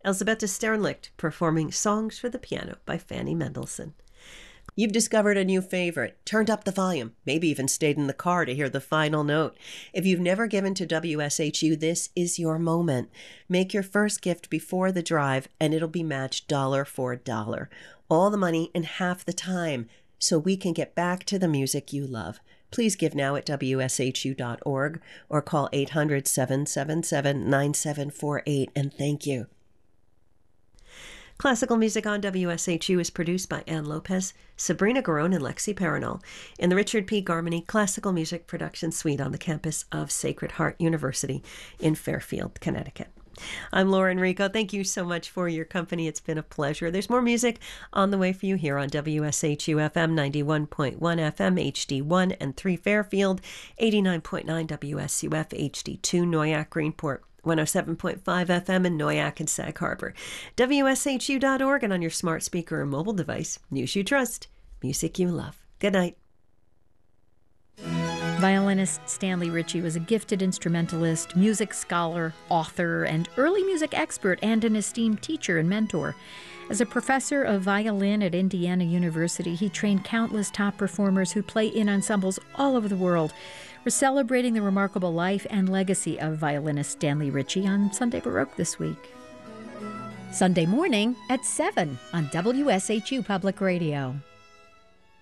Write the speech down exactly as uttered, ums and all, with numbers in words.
Elisabetta Sternlicht performing Songs for the Piano by Fanny Mendelssohn. You've discovered a new favorite, turned up the volume, maybe even stayed in the car to hear the final note. If you've never given to W S H U, this is your moment. Make your first gift before the drive, and it'll be matched dollar for dollar. All the money in half the time, so we can get back to the music you love. Please give now at W S H U dot org or call eight hundred, seven seven seven, nine seven four eight, and thank you. Classical Music on W S H U is produced by Ann Lopez, Sabrina Garone, and Lexi Paranol in the Richard P. Garmany Classical Music Production Suite on the campus of Sacred Heart University in Fairfield, Connecticut. I'm Lauren Rico. Thank you so much for your company. It's been a pleasure. There's more music on the way for you here on W S H U F M ninety-one point one F M H D one and three Fairfield, eighty-nine point nine W S U F H D two Noyak Greenport, one oh seven point five F M in Noyak and Sag Harbor. W S H U dot org and on your smart speaker or mobile device. News you trust, music you love. Good night. Violinist Stanley Ritchie was a gifted instrumentalist, music scholar, author, and early music expert, and an esteemed teacher and mentor. As a professor of violin at Indiana University, he trained countless top performers who play in ensembles all over the world. We're celebrating the remarkable life and legacy of violinist Stanley Ritchie on Sunday Baroque this week. Sunday morning at seven on W S H U Public Radio.